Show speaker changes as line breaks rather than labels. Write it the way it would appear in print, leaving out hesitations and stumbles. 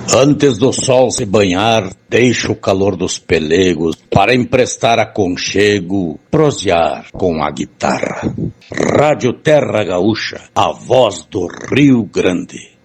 Antes do sol se banhar, deixa o calor dos pelegos para emprestar aconchego, prosear com a guitarra. Rádio Terra Gaúcha, a voz do Rio Grande.